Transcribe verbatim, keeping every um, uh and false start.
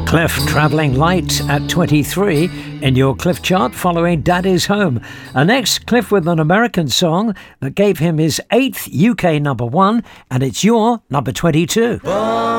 Cliff travelling light at twenty-three in your Cliff chart following Daddy's Home. And next, Cliff with an American song that gave him his eighth U K number one, and it's your number twenty-two.